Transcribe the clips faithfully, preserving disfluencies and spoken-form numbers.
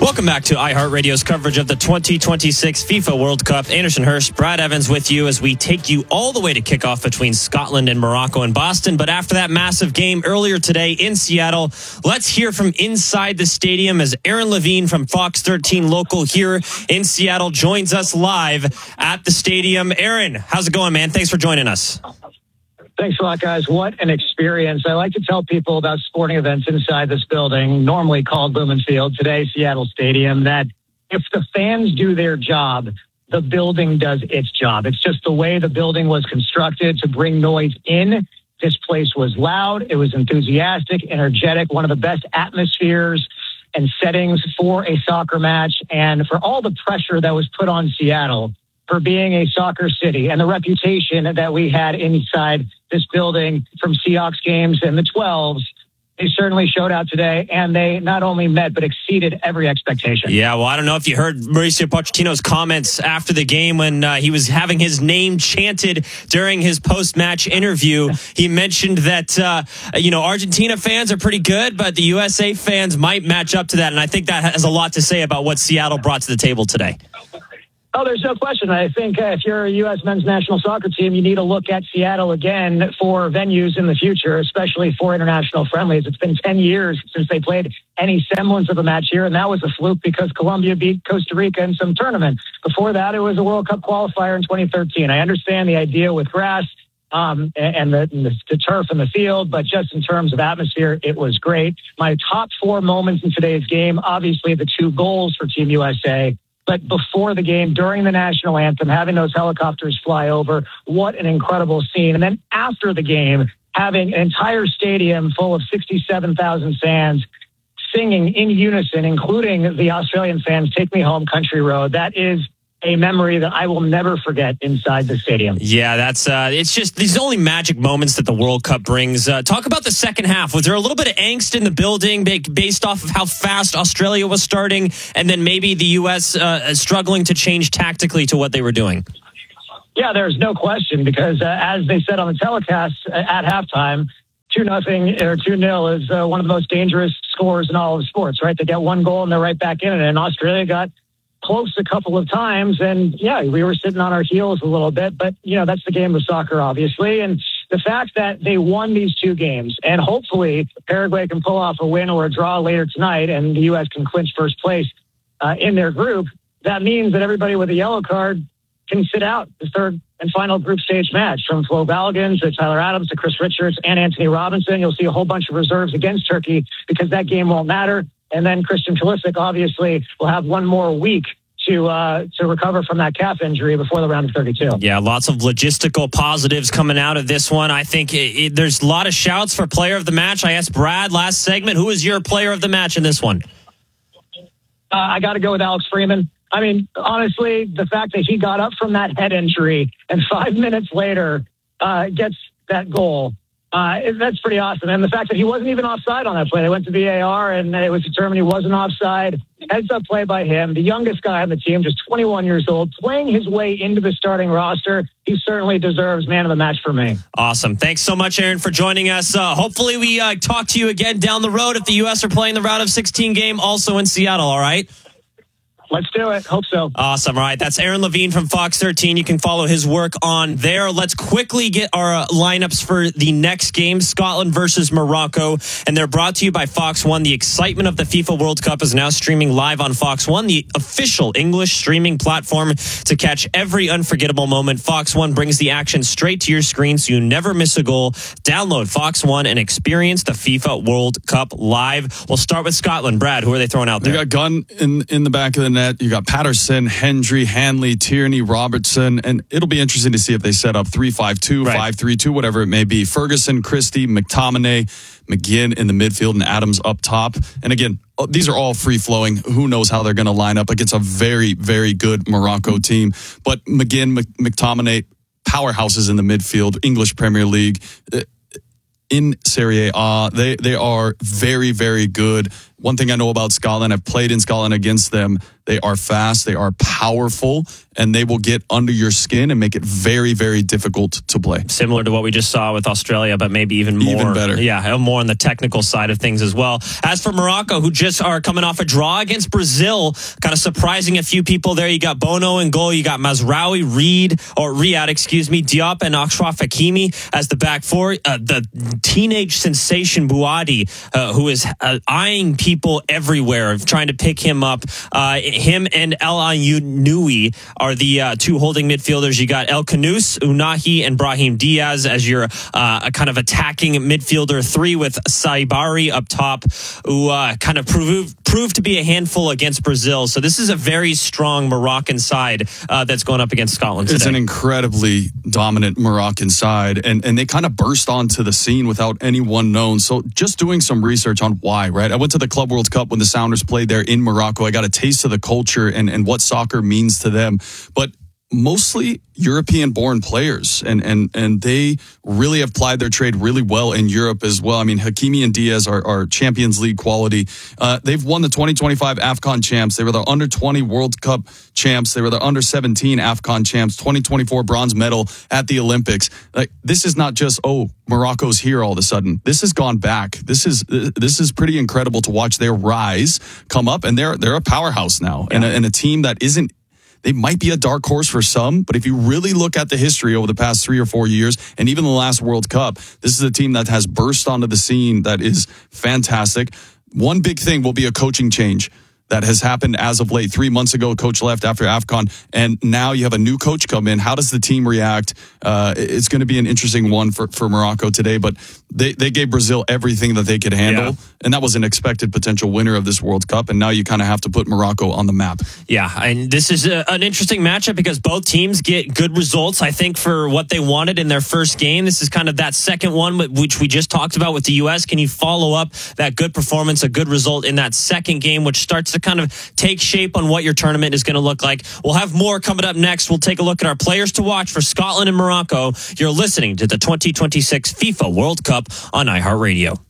Welcome back to iHeartRadio's coverage of the twenty twenty-six FIFA World Cup. Anderson Hurst, Brad Evans with you as we take you all the way to kickoff between Scotland and Morocco in Boston. But after that massive game earlier today in Seattle, let's hear from inside the stadium as Aaron Levine from Fox thirteen Local here in Seattle joins us live at the stadium. Aaron, how's it going, man? Thanks for joining us. Thanks a lot, guys. What an experience. I like to tell people about sporting events inside this building, normally called Lumen Field, today Seattle Stadium, that if the fans do their job, the building does its job. It's just the way the building was constructed to bring noise in. This place was loud. It was enthusiastic, energetic, one of the best atmospheres and settings for a soccer match. And for all the pressure that was put on Seattle for being a soccer city and the reputation that we had inside this building from Seahawks games and the twelves, they certainly showed out today, and they not only met but exceeded every expectation. Yeah, well, I don't know if you heard Mauricio Pochettino's comments after the game when uh, he was having his name chanted during his post-match interview. He mentioned that, uh, you know, Argentina fans are pretty good, but the U S A fans might match up to that, and I think that has a lot to say about what Seattle brought to the table today. Oh, there's no question. I think uh, if you're a U S men's national soccer team, you need to look at Seattle again for venues in the future, especially for international friendlies. It's been ten years since they played any semblance of a match here, and that was a fluke because Colombia beat Costa Rica in some tournament. Before that, it was a World Cup qualifier in twenty thirteen. I understand the idea with grass um, and, the, and the, the turf and the field, but just in terms of atmosphere, it was great. My top four moments in today's game, obviously the two goals for Team U S A. But before the game, during the national anthem, having those helicopters fly over, what an incredible scene. And then after the game, having an entire stadium full of sixty-seven thousand fans singing in unison, including the Australian fans, Take Me Home Country Road. That is a memory that I will never forget inside the stadium. Yeah, that's uh, it's just these only magic moments that the World Cup brings. Uh, talk about the second half. Was there a little bit of angst in the building based off of how fast Australia was starting and then maybe the U S uh, struggling to change tactically to what they were doing? Yeah, there's no question because uh, as they said on the telecast uh, at halftime, two nothing or two nil is uh, one of the most dangerous scores in all of sports, right? They get one goal and they're right back in it. And Australia got close a couple of times, and yeah, we were sitting on our heels a little bit, but you know, that's the game of soccer, obviously. And the fact that they won these two games, and hopefully Paraguay can pull off a win or a draw later tonight, and the U S can clinch first place uh, in their group, that means that everybody with a yellow card can sit out the third and final group stage match, from Flo Balogun to Tyler Adams to Chris Richards and Anthony Robinson. You'll see a whole bunch of reserves against Turkey because that game won't matter. And then Christian Pulisic obviously will have one more week to uh, to recover from that calf injury before the round of thirty-two. Yeah, lots of logistical positives coming out of this one. I think it, it, there's a lot of shouts for player of the match. I asked Brad last segment, who is your player of the match in this one? Uh, I got to go with Alex Freeman. I mean, honestly, the fact that he got up from that head injury and five minutes later uh, gets that goal, uh, that's pretty awesome. And the fact that he wasn't even offside on that play. They went to V A R and it was determined he wasn't offside. Heads up play by him, the youngest guy on the team, just twenty-one years old, playing his way into the starting roster. He certainly deserves man of the match for me. Awesome. Thanks so much, Aaron, for joining us. Uh, hopefully we uh, talk to you again down the road if the U S are playing the round of sixteen game also in Seattle, all right? Let's do it. Hope so. Awesome. All right. That's Aaron Levine from Fox thirteen. You can follow his work on there. Let's quickly get our uh, lineups for the next game, Scotland versus Morocco. And they're brought to you by Fox One. The excitement of the FIFA World Cup is now streaming live on Fox One, the official English streaming platform to catch every unforgettable moment. Fox One brings the action straight to your screen so you never miss a goal. Download Fox One and experience the FIFA World Cup live. We'll start with Scotland. Brad, who are they throwing out there? They got Gunn in, in the back of the net. You got Patterson, Hendry, Hanley, Tierney, Robertson, and it'll be interesting to see if they set up three five two, right. five three two, whatever it may be. Ferguson, Christie, McTominay, McGinn in the midfield, and Adams up top. And again, these are all free-flowing. Who knows how they're going to line up against a very, very good Morocco team. But McGinn, McTominay, powerhouses in the midfield, English Premier League, in Serie A. They, they are very, very good. one thing I know about Scotland, I've played in Scotland against them. They are fast, they are powerful, and they will get under your skin and make it very, very difficult to play. Similar to what we just saw with Australia, but maybe even more. Even better. Yeah, more on the technical side of things as well. As for Morocco, who just are coming off a draw against Brazil, kind of surprising a few people there. You got Bono in goal. You got Mazraoui, Reed, or Riyad, excuse me, Diop and Achraf Hakimi as the back four. Uh, the teenage sensation Bouadi, uh, who is uh, eyeing people everywhere, trying to pick him up. Uh, him and El Ayouni are the uh, two holding midfielders. You got El Khanous, Unahi, and Brahim Diaz as your uh, a kind of attacking midfielder three with Saibari up top, who uh, kind of proved proved to be a handful against Brazil. So this is a very strong Moroccan side uh, that's going up against Scotland today. It's an incredibly dominant Moroccan side, and, and they kind of burst onto the scene without anyone known. So just doing some research on why, right? I went to the Club World Cup when the Sounders played there in Morocco. I got a taste of the culture and, and what soccer means to them. But mostly European-born players, and and and they really have plied their trade really well in Europe as well. I mean, Hakimi and Diaz are, are Champions League quality. Uh, they've won the twenty twenty-five AFCON champs. They were the under twenty World Cup champs. They were the under seventeen AFCON champs, twenty twenty-four bronze medal at the Olympics. Like, this is not just, oh, Morocco's here all of a sudden. This has gone back. This is this is pretty incredible to watch their rise come up, and they're they're a powerhouse now, yeah. and, a, and a team that isn't. They might be a dark horse for some, but if you really look at the history over the past three or four years, and even the last World Cup, this is a team that has burst onto the scene that is fantastic. One big thing will be a coaching change that has happened as of late. Three months ago, coach left after AFCON, and now you have a new coach come in. How does the team react? Uh, it's going to be an interesting one for, for Morocco today, but they, they gave Brazil everything that they could handle, yeah. and that was an expected potential winner of this World Cup, and now you kind of have to put Morocco on the map. Yeah, and this is a, an interesting matchup because both teams get good results, I think, for what they wanted in their first game. This is kind of that second one, which we just talked about with the U S. Can you follow up that good performance, a good result in that second game, which starts to kind of take shape on what your tournament is going to look like? We'll have more coming up next. We'll take a look at our players to watch for Scotland and Morocco. You're listening to the twenty twenty-six FIFA World Cup on iHeartRadio.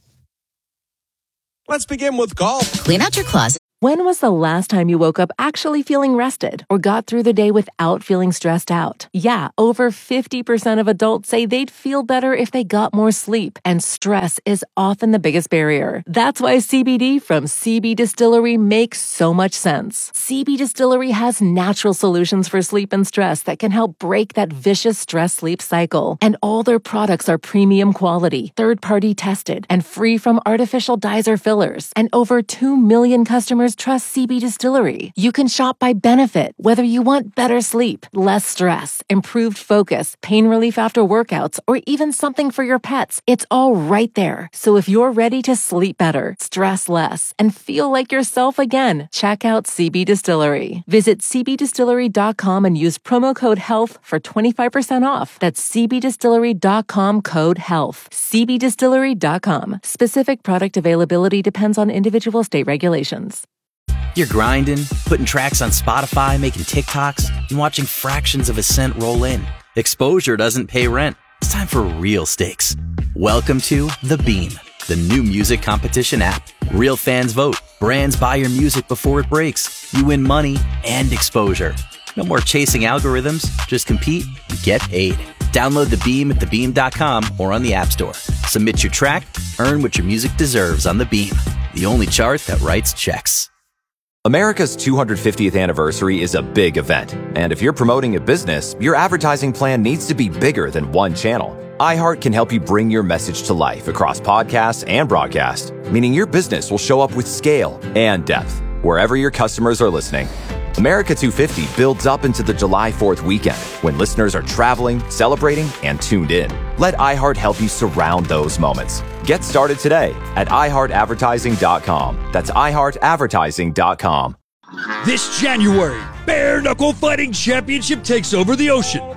Let's begin with golf. Clean out your closet. When was the last time you woke up actually feeling rested or got through the day without feeling stressed out? Yeah, over fifty percent of adults say they'd feel better if they got more sleep, and stress is often the biggest barrier. That's why C B D from C B Distillery makes so much sense. C B Distillery has natural solutions for sleep and stress that can help break that vicious stress-sleep cycle. And all their products are premium quality, third-party tested, and free from artificial dyes or fillers. And over two million customers trust C B Distillery. You can shop by benefit, whether you want better sleep, less stress, improved focus, pain relief after workouts, or even something for your pets. It's all right there. So if you're ready to sleep better, stress less, and feel like yourself again, check out C B Distillery. Visit c b distillery dot com and use promo code HEALTH for twenty-five percent off. That's c b distillery dot com code HEALTH. c b distillery dot com. Specific product availability depends on individual state regulations. You're grinding, putting tracks on Spotify, making TikToks, and watching fractions of a cent roll in. Exposure doesn't pay rent. It's time for real stakes. Welcome to The Beam, the new music competition app. Real fans vote. Brands buy your music before it breaks. You win money and exposure. No more chasing algorithms. Just compete and get paid. Download The Beam at the beam dot com or on the App Store. Submit your track, earn what your music deserves on The Beam, the only chart that writes checks. America's two hundred fiftieth anniversary is a big event, and if you're promoting a business, your advertising plan needs to be bigger than one channel. iHeart can help you bring your message to life across podcasts and broadcast, meaning your business will show up with scale and depth wherever your customers are listening. America two fifty builds up into the July fourth weekend when listeners are traveling, celebrating, and tuned in. Let iHeart help you surround those moments. Get started today at i heart advertising dot com. That's i heart advertising dot com. This January, Bare Knuckle Fighting Championship takes over the ocean.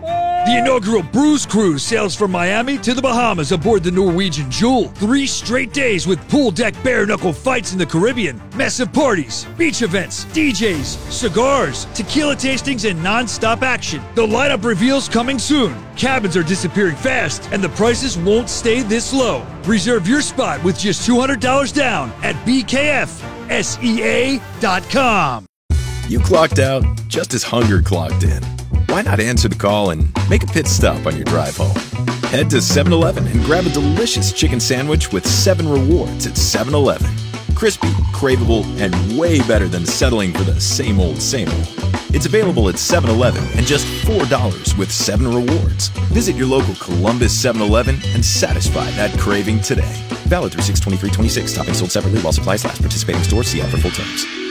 The inaugural Bruise Cruise sails from Miami to the Bahamas aboard the Norwegian Jewel. Three straight days with pool deck bare-knuckle fights in the Caribbean, massive parties, beach events, D Js, cigars, tequila tastings, and non-stop action. The lineup reveals coming soon. Cabins are disappearing fast, and the prices won't stay this low. Reserve your spot with just two hundred dollars down at B K F S E A dot com. You clocked out just as hunger clocked in. Why not answer the call and make a pit stop on your drive home? Head to seven eleven and grab a delicious chicken sandwich with seven rewards at seven eleven. Crispy, craveable, and way better than settling for the same old, same old. It's available at seven eleven and just four dollars with seven rewards. Visit your local Columbus seven eleven and satisfy that craving today. Valid through six twenty-three twenty-six. Toppings sold separately while supplies last. Participating stores. See app for full terms.